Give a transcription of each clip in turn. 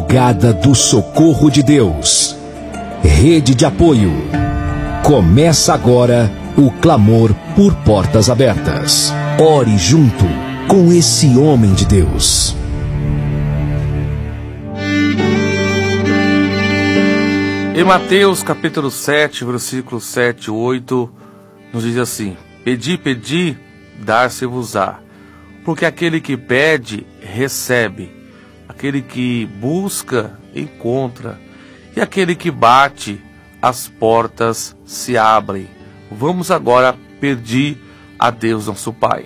Brigada do Socorro de Deus. Rede de apoio. Começa agora o clamor por portas abertas. Ore junto com esse homem de Deus. Em Mateus capítulo 7, versículos 7 e 8, nos diz assim: Pedi, pedi, dar-se-vos-á. Porque aquele que pede, recebe. Aquele que busca, encontra. E aquele que bate, as portas se abrem. Vamos agora pedir a Deus nosso Pai.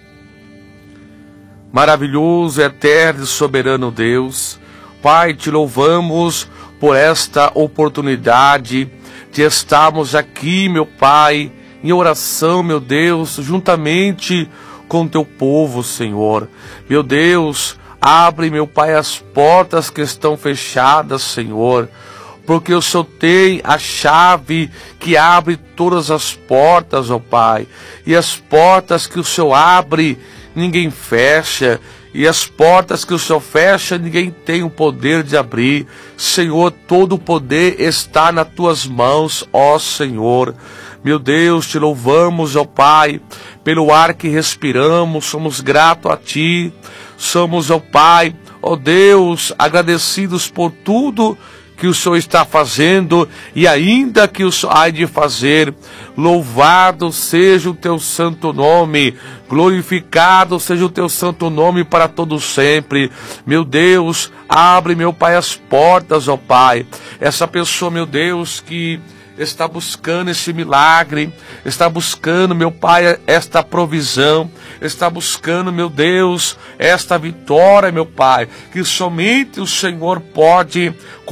Maravilhoso, eterno e soberano Deus, Pai, te louvamos por esta oportunidade de estarmos aqui, meu Pai, em oração, meu Deus, juntamente com teu povo, Senhor. Meu Deus, abre, meu Pai, as portas que estão fechadas, Senhor, porque o Senhor tem a chave que abre todas as portas, ó Pai, e as portas que o Senhor abre, ninguém fecha, e as portas que o Senhor fecha, ninguém tem o poder de abrir. Senhor, todo o poder está nas tuas mãos, ó Senhor. Meu Deus, te louvamos, ó Pai, pelo ar que respiramos, somos gratos a Ti. Somos, ó Pai, ó Deus, agradecidos por tudo que o Senhor está fazendo e ainda que o Senhor há de fazer. Louvado seja o teu santo nome, glorificado seja o teu santo nome para todo sempre. Meu Deus, abre, meu Pai, as portas, ó Pai. Essa pessoa, meu Deus, que está buscando esse milagre, está buscando, meu Pai, esta provisão, está buscando, meu Deus, esta vitória, meu Pai, que somente o Senhor pode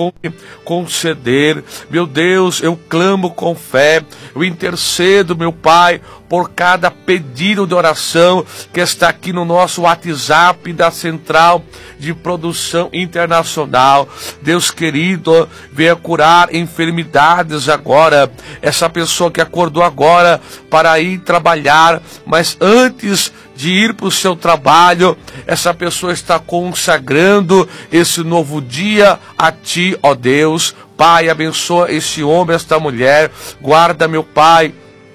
conceder. Meu Deus, eu clamo com fé, eu intercedo, meu Pai, por cada pedido de oração que está aqui no nosso WhatsApp da Central de Produção Internacional. Deus querido, venha curar enfermidades agora. Essa pessoa que acordou agora para ir trabalhar, mas antes de ir para o seu trabalho, essa pessoa está consagrando esse novo dia a Ti, ó Deus. Pai, abençoa esse homem, esta mulher. Guarda, meu Pai,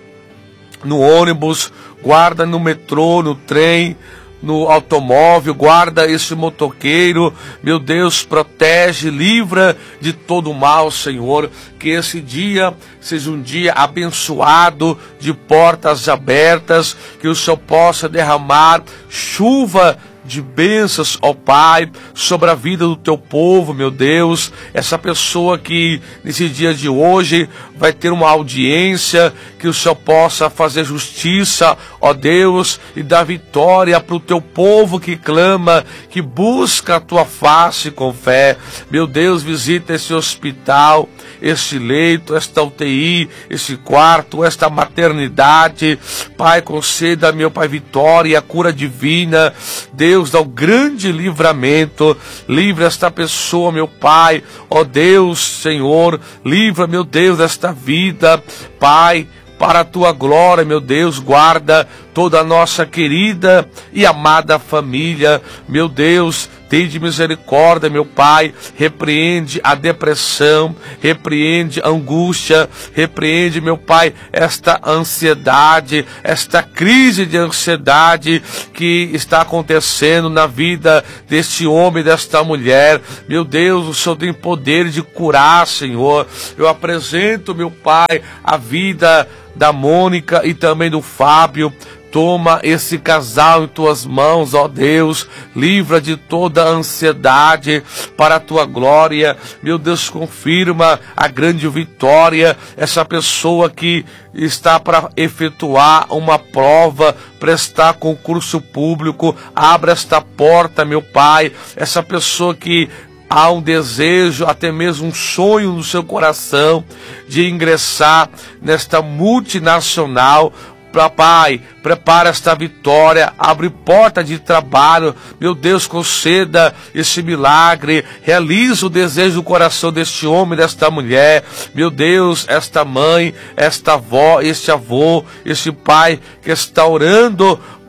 no ônibus, guarda no metrô, no trem, no automóvel, guarda esse motoqueiro, meu Deus, protege, livra de todo mal, Senhor, que esse dia seja um dia abençoado, de portas abertas, que o Senhor possa derramar chuva de bênçãos, ó Pai, sobre a vida do teu povo, meu Deus. Essa pessoa que nesse dia de hoje vai ter uma audiência, que o Senhor possa fazer justiça, ó Deus, e dar vitória para o teu povo que clama, que busca a tua face com fé. Meu Deus, visita esse hospital, esse leito, esta UTI, esse quarto, esta maternidade. Pai, conceda, meu Pai, vitória, a cura divina. Deus, dá um grande livramento. Livra esta pessoa, meu Pai. Ó Deus, Senhor, livra, meu Deus, desta vida. Pai, para a tua glória, meu Deus, guarda toda a nossa querida e amada família. Meu Deus, tende misericórdia, meu Pai. Repreende a depressão, repreende a angústia, repreende, meu Pai, esta ansiedade, esta crise de ansiedade que está acontecendo na vida deste homem, desta mulher. Meu Deus, o Senhor tem poder de curar, Senhor. Eu apresento, meu Pai, a vida da Mônica e também do Fábio. Toma esse casal em tuas mãos, ó Deus, livra de toda a ansiedade para a tua glória. Meu Deus, confirma a grande vitória. Essa pessoa que está para efetuar uma prova, prestar concurso público, abra esta porta, meu Pai. Essa pessoa que há um desejo, até mesmo um sonho no seu coração de ingressar nesta multinacional. Pai, prepara esta vitória, abre porta de trabalho, meu Deus, conceda esse milagre, realiza o desejo do coração deste homem, desta mulher, meu Deus, esta mãe, esta avó, este avô, este pai que está orando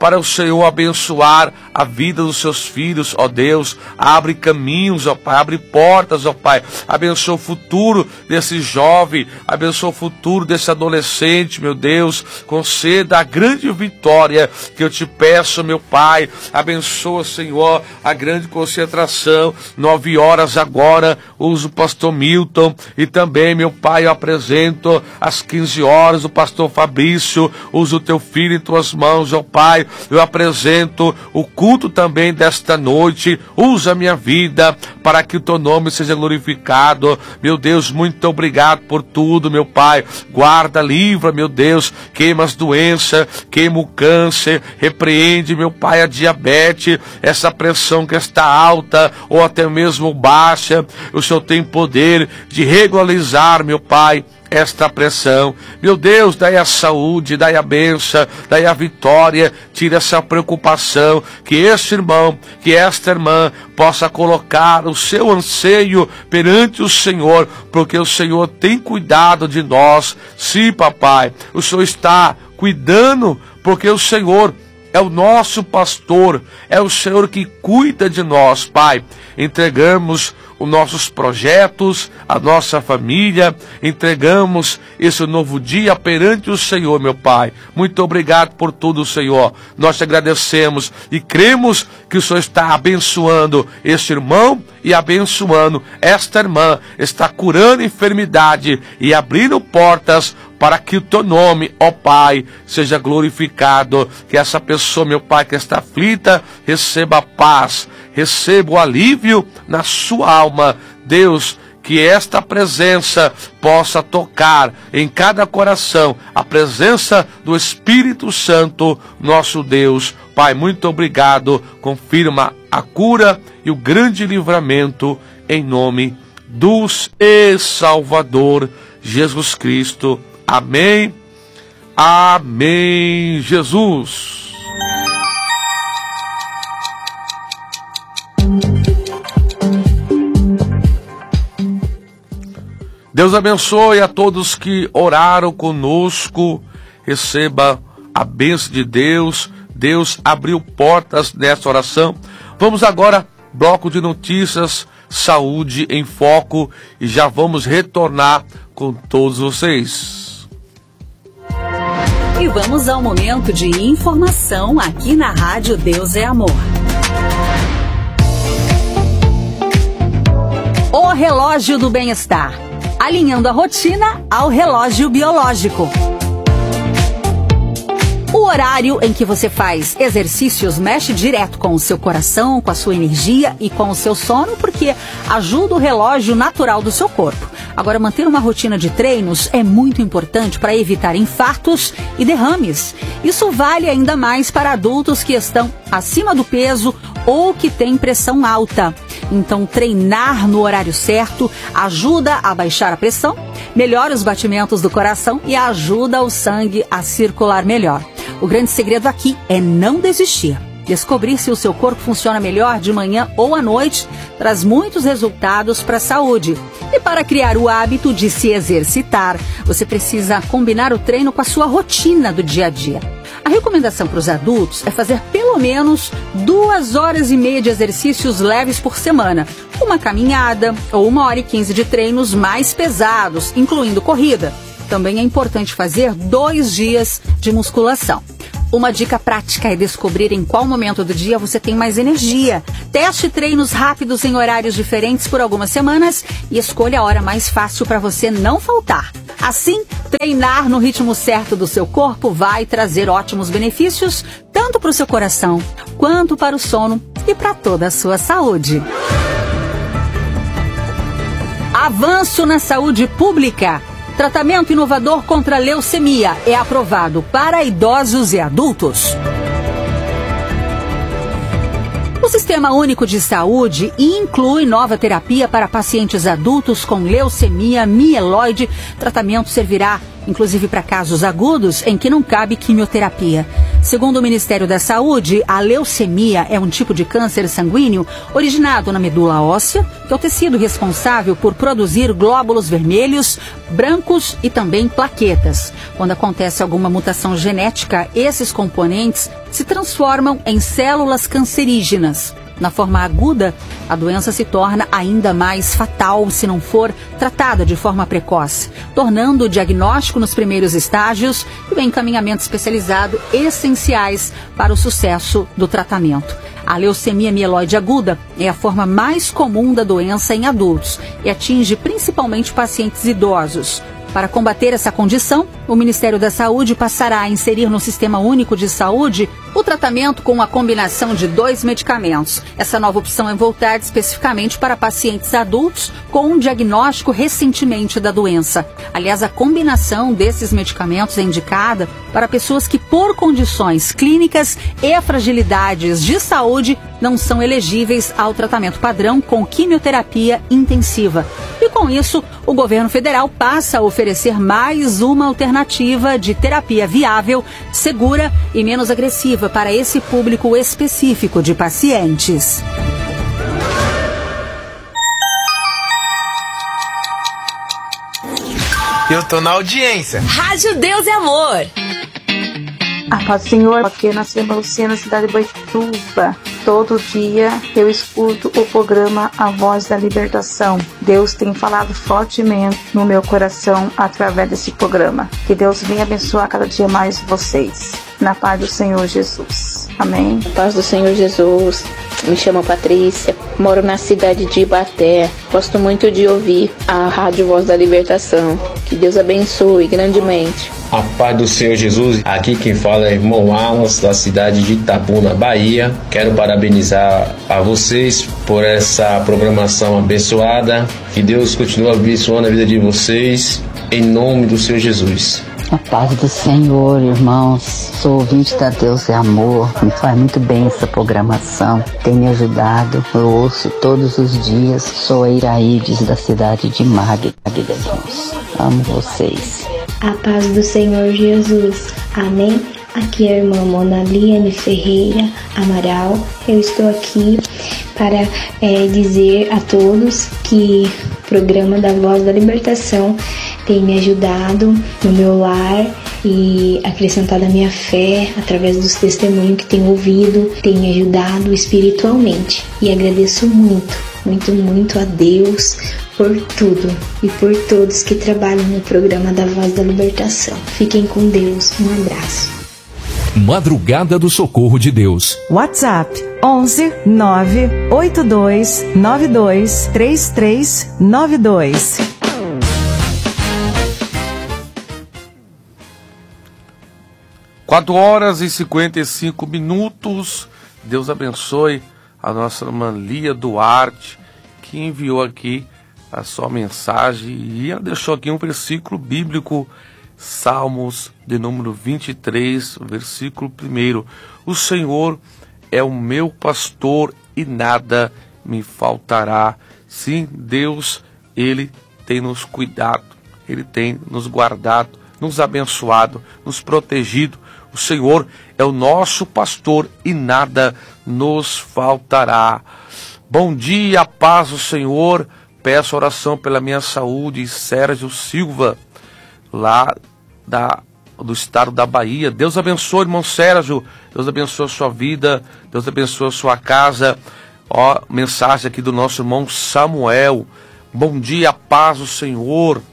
para o Senhor abençoar a vida dos seus filhos, ó Deus. Abre caminhos, ó Pai, abre portas, ó Pai. Abençoa o futuro desse jovem, abençoa o futuro desse adolescente, meu Deus. Conceda a grande vitória que eu te peço, meu Pai. Abençoa, Senhor, a grande concentração. 9 horas agora, uso o pastor Milton, e também, meu Pai, eu apresento às 15 horas o pastor Fabrício. Usa o teu filho em tuas mãos, ó Pai. Eu apresento o culto também desta noite. Usa a minha vida para que o teu nome seja glorificado. Meu Deus, muito obrigado por tudo, meu Pai. Guarda, livra, meu Deus, queima as doenças, queima o câncer, repreende, meu Pai, a diabetes, essa pressão que está alta ou até mesmo baixa. O Senhor tem poder de regularizar, meu Pai, esta pressão. Meu Deus, dai a saúde, dai a bênção, dai a vitória, tira essa preocupação, que este irmão, que esta irmã possa colocar o seu anseio perante o Senhor, porque o Senhor tem cuidado de nós. Sim, papai, o Senhor está cuidando, porque o Senhor é o nosso pastor, é o Senhor que cuida de nós, Pai. Entregamos os nossos projetos, a nossa família, entregamos esse novo dia perante o Senhor, meu Pai. Muito obrigado por tudo, Senhor. Nós te agradecemos e cremos que o Senhor está abençoando este irmão e abençoando esta irmã, está curando enfermidade e abrindo portas para que o teu nome, ó Pai, seja glorificado. Que essa pessoa, meu Pai, que está aflita, receba a paz, receba o alívio na sua alma. Deus, que esta presença possa tocar em cada coração, a presença do Espírito Santo, nosso Deus. Pai, muito obrigado. Confirma a cura e o grande livramento em nome do Salvador Jesus Cristo. Amém. Amém, Jesus. Deus abençoe a todos que oraram conosco. Receba a bênção de Deus. Deus abriu portas nessa oração. Vamos agora, bloco de notícias, saúde em foco, e já vamos retornar com todos vocês. E vamos ao momento de informação aqui na Rádio Deus é Amor. O relógio do bem-estar, alinhando a rotina ao relógio biológico. O horário em que você faz exercícios mexe direto com o seu coração, com a sua energia e com o seu sono, porque ajuda o relógio natural do seu corpo. Agora, manter uma rotina de treinos é muito importante para evitar infartos e derrames. Isso vale ainda mais para adultos que estão acima do peso ou que têm pressão alta. Então, treinar no horário certo ajuda a baixar a pressão, melhora os batimentos do coração e ajuda o sangue a circular melhor. O grande segredo aqui é não desistir. Descobrir se o seu corpo funciona melhor de manhã ou à noite traz muitos resultados para a saúde. E para criar o hábito de se exercitar, você precisa combinar o treino com a sua rotina do dia a dia. A recomendação para os adultos é fazer pelo menos 2 horas e meia de exercícios leves por semana, uma caminhada ou 1h15 de treinos mais pesados, incluindo corrida. Também é importante fazer 2 dias de musculação. Uma dica prática é descobrir em qual momento do dia você tem mais energia. Teste treinos rápidos em horários diferentes por algumas semanas e escolha a hora mais fácil para você não faltar. Assim, treinar no ritmo certo do seu corpo vai trazer ótimos benefícios, tanto para o seu coração, quanto para o sono e para toda a sua saúde. Avanço na saúde pública. Tratamento inovador contra a leucemia é aprovado para idosos e adultos. O Sistema Único de Saúde inclui nova terapia para pacientes adultos com leucemia mieloide. Tratamento servirá, inclusive, para casos agudos em que não cabe quimioterapia. Segundo o Ministério da Saúde, a leucemia é um tipo de câncer sanguíneo originado na medula óssea, que é o tecido responsável por produzir glóbulos vermelhos, brancos e também plaquetas. Quando acontece alguma mutação genética, esses componentes se transformam em células cancerígenas. Na forma aguda, a doença se torna ainda mais fatal se não for tratada de forma precoce, tornando o diagnóstico nos primeiros estágios e o encaminhamento especializado essenciais para o sucesso do tratamento. A leucemia mieloide aguda é a forma mais comum da doença em adultos e atinge principalmente pacientes idosos. Para combater essa condição, o Ministério da Saúde passará a inserir no Sistema Único de Saúde o tratamento com a combinação de 2 medicamentos. Essa nova opção é voltada especificamente para pacientes adultos com um diagnóstico recentemente da doença. Aliás, a combinação desses medicamentos é indicada para pessoas que, por condições clínicas e fragilidades de saúde, não são elegíveis ao tratamento padrão com quimioterapia intensiva. E com isso, o governo federal passa a oferecer mais uma alternativa de terapia viável, segura e menos agressiva para esse público específico de pacientes. Eu tô na audiência. Rádio Deus e Amor. A paz do Senhor, aqui na Sema Luciana, cidade de Boituva. Todo dia eu escuto o programa A Voz da Libertação. Deus tem falado fortemente no meu coração através desse programa. Que Deus venha abençoar cada dia mais vocês. Na paz do Senhor Jesus. Amém. Na paz do Senhor Jesus. Me chamo Patrícia, moro na cidade de Ibaté. Gosto muito de ouvir a Rádio Voz da Libertação. Que Deus abençoe grandemente. A paz do Senhor Jesus, aqui quem fala é irmão Alas, da cidade de Itabuna, Bahia. Quero parabenizar a vocês por essa programação abençoada. Que Deus continue abençoando a vida de vocês, em nome do Senhor Jesus. A paz do Senhor, irmãos. Sou ouvinte da Deus é Amor. Me faz muito bem essa programação. Tem me ajudado. Eu ouço todos os dias. Sou a Iraídes, da cidade de Magda, irmãos. Amo vocês. A paz do Senhor Jesus. Amém. Aqui é a irmã Mona Liane Ferreira Amaral. Eu estou aqui para dizer a todos que o programa da Voz da Libertação tem me ajudado no meu lar e acrescentado a minha fé através dos testemunhos que tenho ouvido, tem me ajudado espiritualmente. E agradeço muito, muito, muito a Deus por tudo e por todos que trabalham no programa da Voz da Libertação. Fiquem com Deus. Um abraço. Madrugada do Socorro de Deus. WhatsApp 11 982 92 3392. Quatro horas e 55 minutos. Deus abençoe a nossa irmã Lia Duarte, que enviou aqui a sua mensagem e ela deixou aqui um versículo bíblico, Salmos de número 23, versículo 1. O Senhor é o meu pastor e nada me faltará. Sim, Deus, Ele tem nos cuidado, Ele tem nos guardado, nos abençoado, nos protegido. O Senhor é o nosso pastor e nada nos faltará. Bom dia, paz do Senhor. Peço oração pela minha saúde. Sérgio Silva, lá do estado da Bahia. Deus abençoe, irmão Sérgio. Deus abençoe a sua vida. Deus abençoe a sua casa. Ó, mensagem aqui do nosso irmão Samuel. Bom dia, paz do Senhor.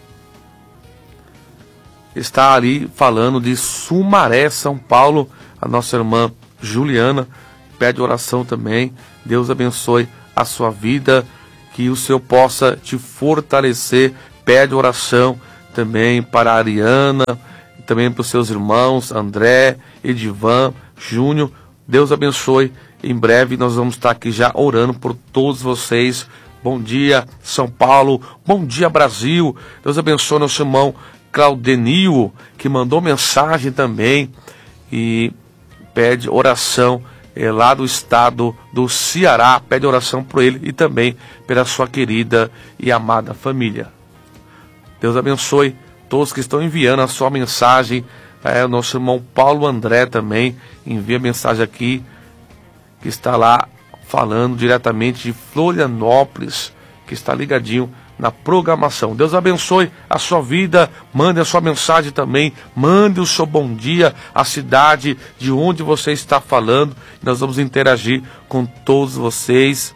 Está ali falando de Sumaré, São Paulo, a nossa irmã Juliana, pede oração também. Deus abençoe a sua vida, que o Senhor possa te fortalecer. Pede oração também para a Ariana, também para os seus irmãos, André, Edivan, Júnior. Deus abençoe. Em breve nós vamos estar aqui já orando por todos vocês. Bom dia, São Paulo. Bom dia, Brasil. Deus abençoe nosso irmão Claudenil, que mandou mensagem também e pede oração lá do estado do Ceará. Pede oração por ele e também pela sua querida e amada família. Deus abençoe todos que estão enviando a sua mensagem. O nosso irmão Paulo André também envia mensagem aqui, que está lá falando diretamente de Florianópolis. que está ligadinho na programação. Deus abençoe a sua vida, mande a sua mensagem também, mande o seu bom dia à cidade de onde você está falando. Nós vamos interagir com todos vocês.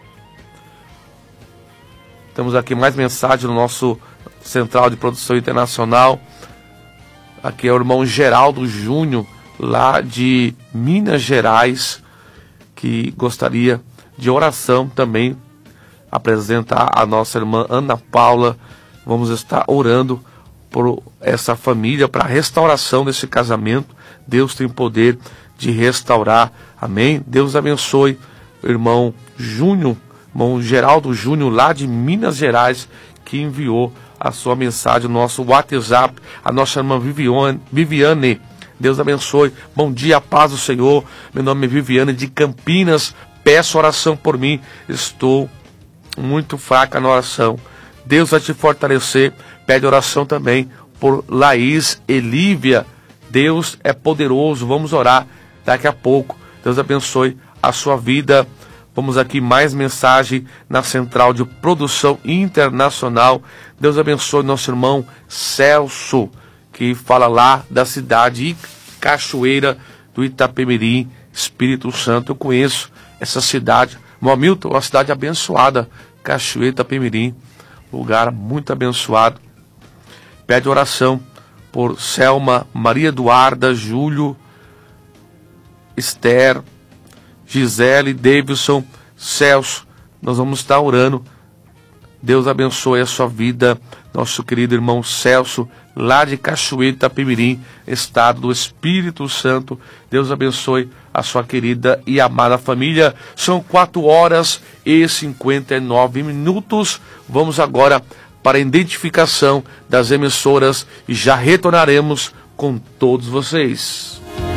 Temos aqui mais mensagem no nosso Central de Produção Internacional. Aqui é o irmão Geraldo Júnior, lá de Minas Gerais, que gostaria de oração também. Apresentar a nossa irmã Ana Paula. Vamos estar orando por essa família, para a restauração desse casamento. Deus tem poder de restaurar. Amém? Deus abençoe o irmão Júnior, irmão Geraldo Júnior, lá de Minas Gerais, que enviou a sua mensagem no nosso WhatsApp. A nossa irmã Viviane. Deus abençoe. Bom dia, paz do Senhor. Meu nome é Viviane de Campinas. Peço oração por mim. Estou muito fraca na oração. Deus vai te fortalecer. Pede oração também por Laís Elívia. Deus é poderoso. Vamos orar daqui a pouco. Deus abençoe a sua vida. Vamos aqui mais mensagem na Central de Produção Internacional. Deus abençoe nosso irmão Celso, que fala lá da cidade Cachoeira do Itapemirim, Espírito Santo. Eu conheço essa cidade. Hamilton, uma cidade abençoada. Cachoeira, Itapemirim, lugar muito abençoado. Pede oração por Selma, Maria Eduarda, Júlio, Esther, Gisele, Davidson, Celso. Nós vamos estar orando. Deus abençoe a sua vida, nosso querido irmão Celso, lá de Cachoeira, Itapemirim, estado do Espírito Santo. Deus abençoe a sua querida e amada família. São 4h59. Vamos agora para a identificação das emissoras e já retornaremos com todos vocês.